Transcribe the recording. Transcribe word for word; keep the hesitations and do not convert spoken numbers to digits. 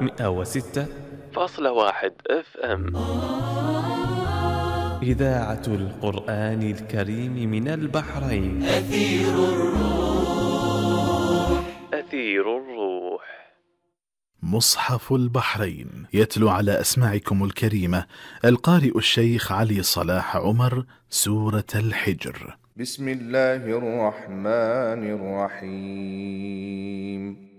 مئة وستة فاصلة واحد اف ام. إذاعة القرآن الكريم من البحرين. أثير الروح. أثير الروح. مصحف البحرين يتلو على أسماعكم الكريمة القارئ الشيخ علي صلاح عمر سورة الحجر. بسم الله الرحمن الرحيم.